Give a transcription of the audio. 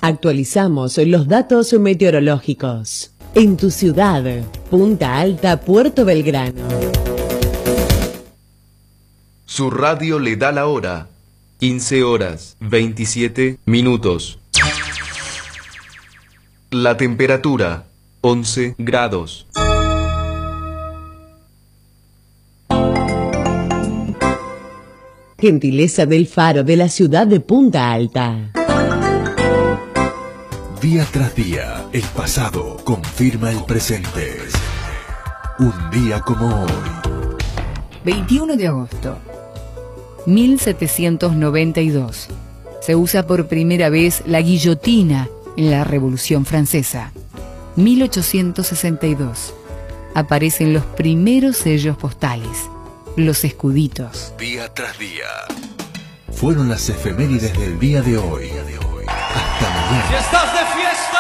Actualizamos los datos meteorológicos. En tu ciudad, Punta Alta, Puerto Belgrano. Su radio le da la hora. 15 horas, 27 minutos. La temperatura, 11 grados. Gentileza del Faro de la ciudad de Punta Alta. Día tras día, el pasado confirma el presente. Un día como hoy. 21 de agosto. 1792. Se usa por primera vez la guillotina en la Revolución Francesa. 1862. Aparecen los primeros sellos postales, los escuditos. Día tras día. Fueron las efemérides del día de hoy. Hasta mañana. Si estás de fiesta,